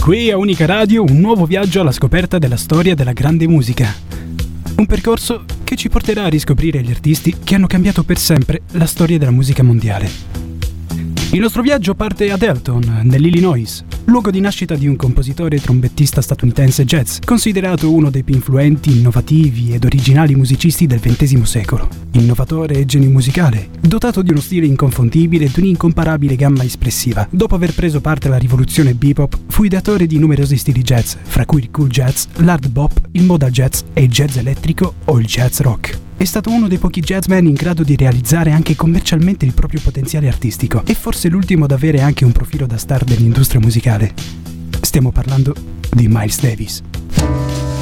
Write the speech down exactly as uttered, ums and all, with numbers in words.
Qui a Unica Radio un nuovo viaggio alla scoperta della storia della grande musica. Un percorso che ci porterà a riscoprire gli artisti che hanno cambiato per sempre la storia della musica mondiale. Il nostro viaggio parte ad Elton, nell'Illinois, luogo di nascita di un compositore e trombettista statunitense jazz, considerato uno dei più influenti, innovativi ed originali musicisti del ventesimo secolo. Innovatore e genio musicale, dotato di uno stile inconfondibile ed un'incomparabile gamma espressiva. Dopo aver preso parte alla rivoluzione bebop, fu ideatore di numerosi stili jazz, fra cui il cool jazz, l'hard bop, il modal jazz e il jazz elettrico o il jazz rock. È stato uno dei pochi jazzman in grado di realizzare anche commercialmente il proprio potenziale artistico e forse l'ultimo ad avere anche un profilo da star dell'industria musicale. Stiamo parlando di Miles Davis.